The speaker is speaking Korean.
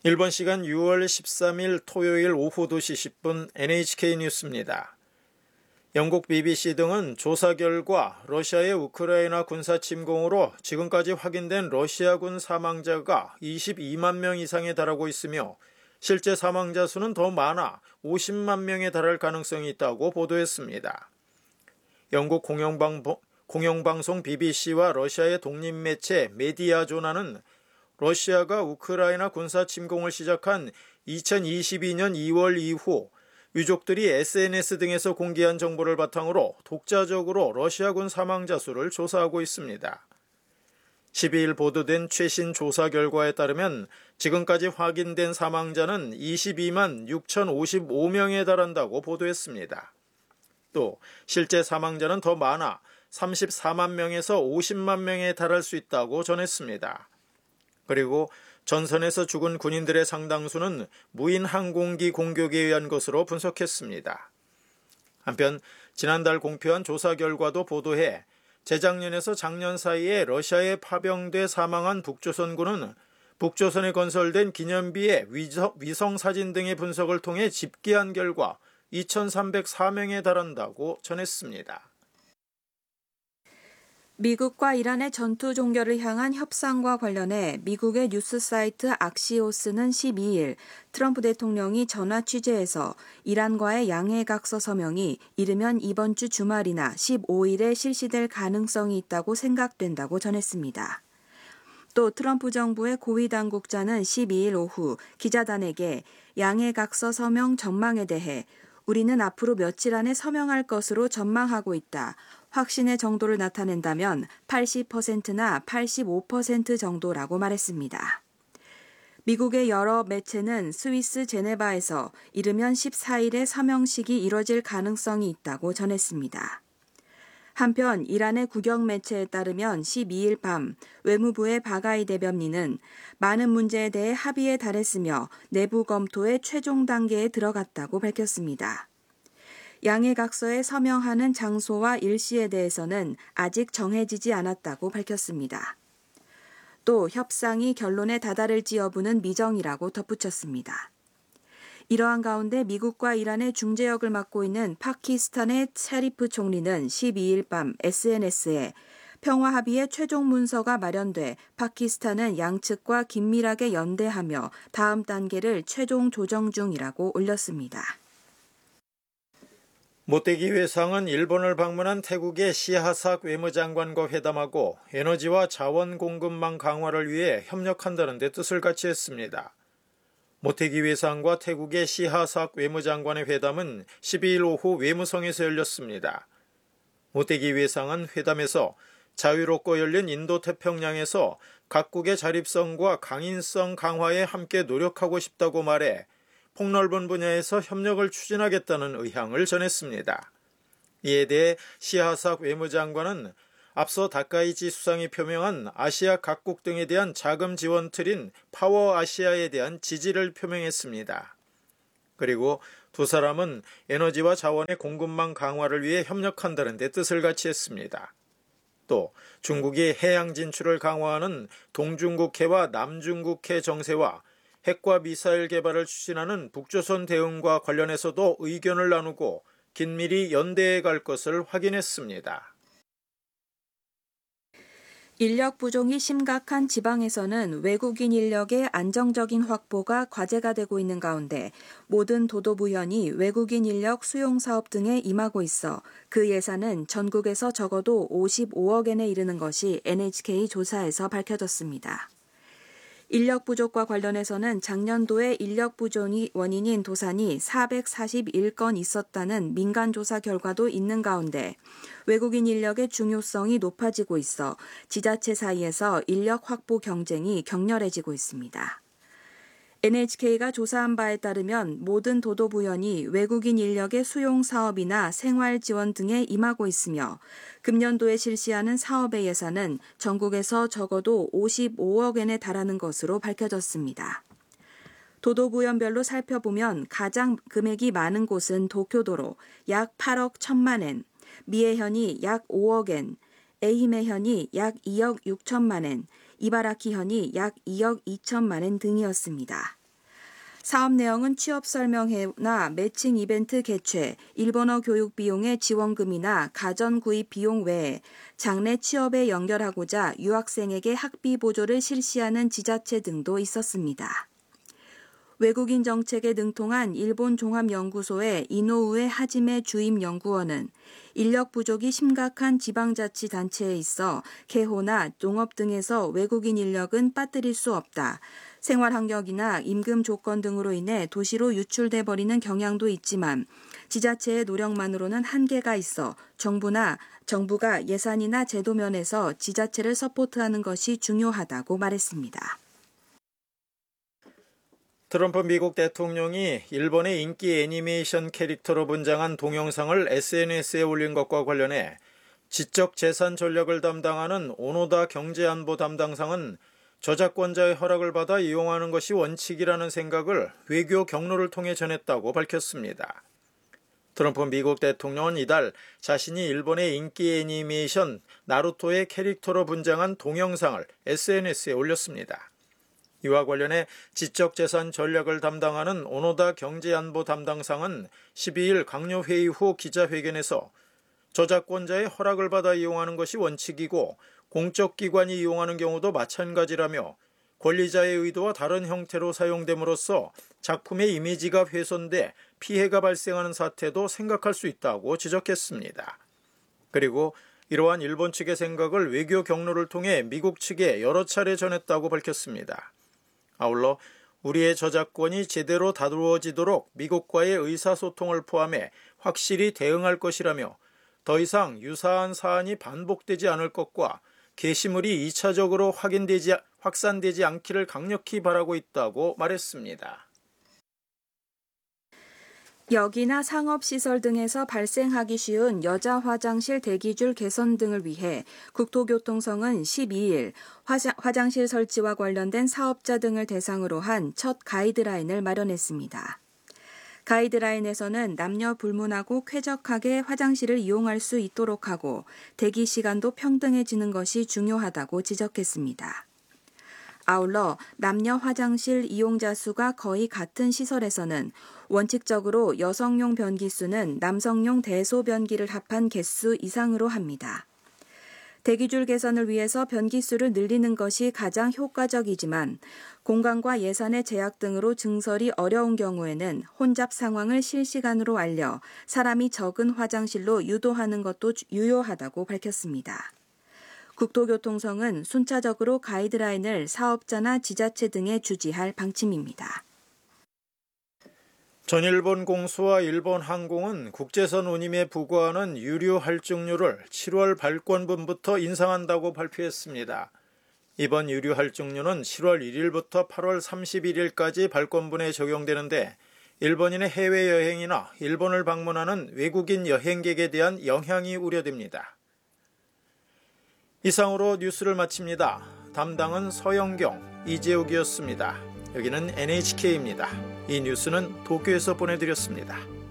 일본 시간 6월 13일 토요일 오후 2시 10분 NHK 뉴스입니다. 영국 BBC 등은 조사 결과 러시아의 우크라이나 군사 침공으로 지금까지 확인된 러시아군 사망자가 22만 명 이상에 달하고 있으며 실제 사망자 수는 더 많아 50만 명에 달할 가능성이 있다고 보도했습니다. 영국 공영방송 BBC와 러시아의 독립매체 메디아조나는 러시아가 우크라이나 군사 침공을 시작한 2022년 2월 이후 유족들이 SNS 등에서 공개한 정보를 바탕으로 독자적으로 러시아군 사망자 수를 조사하고 있습니다. 12일 보도된 최신 조사 결과에 따르면 지금까지 확인된 사망자는 22만 6,055명에 달한다고 보도했습니다. 또 실제 사망자는 더 많아 34만 명에서 50만 명에 달할 수 있다고 전했습니다. 그리고 전선에서 죽은 군인들의 상당수는 무인 항공기 공격에 의한 것으로 분석했습니다. 한편 지난달 공표한 조사 결과도 보도해 재작년에서 작년 사이에 러시아에 파병돼 사망한 북조선군은 북조선에 건설된 기념비의 위성 사진 등의 분석을 통해 집계한 결과 2,304명에 달한다고 전했습니다. 미국과 이란의 전투 종결을 향한 협상과 관련해 미국의 뉴스 사이트 악시오스는 12일 트럼프 대통령이 전화 취재에서 이란과의 양해각서 서명이 이르면 이번 주 주말이나 15일에 실시될 가능성이 있다고 생각된다고 전했습니다. 또 트럼프 정부의 고위 당국자는 12일 오후 기자단에게 양해각서 서명 전망에 대해 우리는 앞으로 며칠 안에 서명할 것으로 전망하고 있다. 확신의 정도를 나타낸다면 80%나 85% 정도라고 말했습니다. 미국의 여러 매체는 스위스 제네바에서 이르면 14일에 서명식이 이뤄질 가능성이 있다고 전했습니다. 한편 이란의 국영 매체에 따르면 12일 밤 외무부의 바가이 대변인은 많은 문제에 대해 합의에 달했으며 내부 검토의 최종 단계에 들어갔다고 밝혔습니다. 양해각서에 서명하는 장소와 일시에 대해서는 아직 정해지지 않았다고 밝혔습니다. 또 협상이 결론에 다다를지 여부는 미정이라고 덧붙였습니다. 이러한 가운데 미국과 이란의 중재역을 맡고 있는 파키스탄의 샤리프 총리는 12일 밤 SNS에 평화 합의의 최종 문서가 마련돼 파키스탄은 양측과 긴밀하게 연대하며 다음 단계를 최종 조정 중이라고 올렸습니다. 모테기 외상은 일본을 방문한 태국의 시하삭 외무장관과 회담하고 에너지와 자원 공급망 강화를 위해 협력한다는 데 뜻을 같이 했습니다. 모테기 외상과 태국의 시하삭 외무장관의 회담은 12일 오후 외무성에서 열렸습니다. 모테기 외상은 회담에서 자유롭고 열린 인도태평양에서 각국의 자립성과 강인성 강화에 함께 노력하고 싶다고 말해 폭넓은 분야에서 협력을 추진하겠다는 의향을 전했습니다. 이에 대해 시하삭 외무장관은 앞서 다카이치 수상이 표명한 아시아 각국 등에 대한 자금 지원 틀인 파워 아시아에 대한 지지를 표명했습니다. 그리고 두 사람은 에너지와 자원의 공급망 강화를 위해 협력한다는 데 뜻을 같이 했습니다. 또 중국이 해양 진출을 강화하는 동중국해와 남중국해 정세와 핵과 미사일 개발을 추진하는 북조선 대응과 관련해서도 의견을 나누고 긴밀히 연대해 갈 것을 확인했습니다. 인력 부족이 심각한 지방에서는 외국인 인력의 안정적인 확보가 과제가 되고 있는 가운데 모든 도도부현이 외국인 인력 수용 사업 등에 임하고 있어 그 예산은 전국에서 적어도 55억엔에 이르는 것이 NHK 조사에서 밝혀졌습니다. 인력 부족과 관련해서는 작년도에 인력 부족이 원인인 도산이 441건 있었다는 민간조사 결과도 있는 가운데 외국인 인력의 중요성이 높아지고 있어 지자체 사이에서 인력 확보 경쟁이 격렬해지고 있습니다. NHK가 조사한 바에 따르면 모든 도도부현이 외국인 인력의 수용 사업이나 생활 지원 등에 임하고 있으며 금년도에 실시하는 사업의 예산은 전국에서 적어도 55억엔에 달하는 것으로 밝혀졌습니다. 도도부현별로 살펴보면 가장 금액이 많은 곳은 도쿄도로 약 8억 1천만 엔, 미에현이 약 5억엔, 에히메현이 약 2억 6천만 엔, 이바라키현이 약 2억 2천만 엔 등이었습니다. 사업 내용은 취업 설명회나 매칭 이벤트 개최, 일본어 교육 비용의 지원금이나 가전 구입 비용 외에 장래 취업에 연결하고자 유학생에게 학비 보조를 실시하는 지자체 등도 있었습니다. 외국인 정책에 능통한 일본 종합연구소의 이노우에 하지메 주임연구원은 인력 부족이 심각한 지방자치단체에 있어 개호나 농업 등에서 외국인 인력은 빠뜨릴 수 없다. 생활환경이나 임금 조건 등으로 인해 도시로 유출돼 버리는 경향도 있지만 지자체의 노력만으로는 한계가 있어 정부가 예산이나 제도 면에서 지자체를 서포트하는 것이 중요하다고 말했습니다. 트럼프 미국 대통령이 일본의 인기 애니메이션 캐릭터로 분장한 동영상을 SNS에 올린 것과 관련해 지적재산 전략을 담당하는 오노다 경제안보 담당상은 저작권자의 허락을 받아 이용하는 것이 원칙이라는 생각을 외교 경로를 통해 전했다고 밝혔습니다. 트럼프 미국 대통령은 이달 자신이 일본의 인기 애니메이션 나루토의 캐릭터로 분장한 동영상을 SNS에 올렸습니다. 이와 관련해 지적재산 전략을 담당하는 오노다 경제안보 담당상은 12일 강요회의 후 기자회견에서 저작권자의 허락을 받아 이용하는 것이 원칙이고 공적기관이 이용하는 경우도 마찬가지라며 권리자의 의도와 다른 형태로 사용됨으로써 작품의 이미지가 훼손돼 피해가 발생하는 사태도 생각할 수 있다고 지적했습니다. 그리고 이러한 일본 측의 생각을 외교 경로를 통해 미국 측에 여러 차례 전했다고 밝혔습니다. 아울러 우리의 저작권이 제대로 다루어지도록 미국과의 의사소통을 포함해 확실히 대응할 것이라며 더 이상 유사한 사안이 반복되지 않을 것과 게시물이 2차적으로 확산되지 않기를 강력히 바라고 있다고 말했습니다. 역이나 상업시설 등에서 발생하기 쉬운 여자 화장실 대기줄 개선 등을 위해 국토교통성은 12일 화장실 설치와 관련된 사업자 등을 대상으로 한 첫 가이드라인을 마련했습니다. 가이드라인에서는 남녀 불문하고 쾌적하게 화장실을 이용할 수 있도록 하고 대기 시간도 평등해지는 것이 중요하다고 지적했습니다. 아울러 남녀 화장실 이용자 수가 거의 같은 시설에서는 원칙적으로 여성용 변기수는 남성용 대소변기를 합한 개수 이상으로 합니다. 대기줄 개선을 위해서 변기수를 늘리는 것이 가장 효과적이지만 공간과 예산의 제약 등으로 증설이 어려운 경우에는 혼잡 상황을 실시간으로 알려 사람이 적은 화장실로 유도하는 것도 유효하다고 밝혔습니다. 국토교통성은 순차적으로 가이드라인을 사업자나 지자체 등에 주지할 방침입니다. 전일본 공수와 일본 항공은 국제선 운임에 부과하는 유류 할증료를 7월 발권분부터 인상한다고 발표했습니다. 이번 유류 할증료는 7월 1일부터 8월 31일까지 발권분에 적용되는데 일본인의 해외여행이나 일본을 방문하는 외국인 여행객에 대한 영향이 우려됩니다. 이상으로 뉴스를 마칩니다. 담당은 서영경, 이재욱이었습니다. 여기는 NHK입니다. 이 뉴스는 도쿄에서 보내드렸습니다.